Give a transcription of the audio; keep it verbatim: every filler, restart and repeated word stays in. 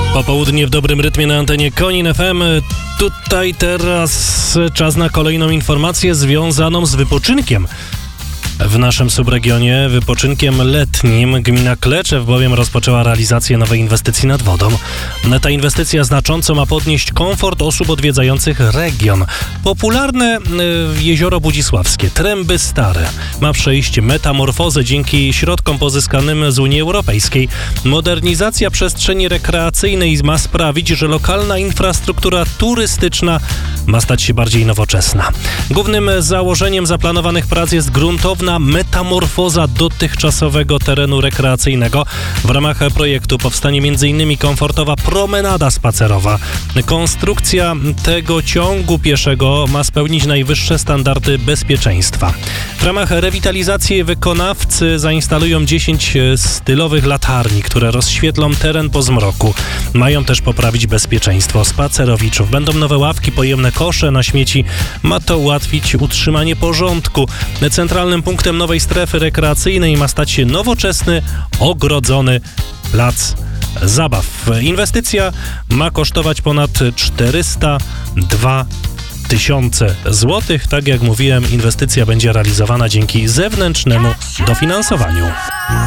Popołudnie w dobrym rytmie na antenie Konin F M. Tutaj teraz czas na kolejną informację związaną z wypoczynkiem. W naszym subregionie wypoczynkiem letnim gmina Kleczew bowiem rozpoczęła realizację nowej inwestycji nad wodą. Ta inwestycja znacząco ma podnieść komfort osób odwiedzających region. Popularne y, jezioro Budzisławskie, Tręby Stare, ma przejść metamorfozę dzięki środkom pozyskanym z Unii Europejskiej. Modernizacja przestrzeni rekreacyjnej ma sprawić, że lokalna infrastruktura turystyczna ma stać się bardziej nowoczesna. Głównym założeniem zaplanowanych prac jest gruntowna metamorfoza dotychczasowego terenu rekreacyjnego. W ramach projektu powstanie między innymi komfortowa promenada spacerowa. Konstrukcja tego ciągu pieszego ma spełnić najwyższe standardy bezpieczeństwa. W ramach rewitalizacji wykonawcy zainstalują dziesięć stylowych latarni, które rozświetlą teren po zmroku. Mają też poprawić bezpieczeństwo spacerowiczów. Będą nowe ławki, pojemne kosze na śmieci. Ma to ułatwić utrzymanie porządku. Centralnym punktem nowej strefy rekreacyjnej ma stać się nowoczesny, ogrodzony plac zabaw. Inwestycja ma kosztować ponad czterysta dwa tysiące złotych. Tak jak mówiłem, inwestycja będzie realizowana dzięki zewnętrznemu dofinansowaniu.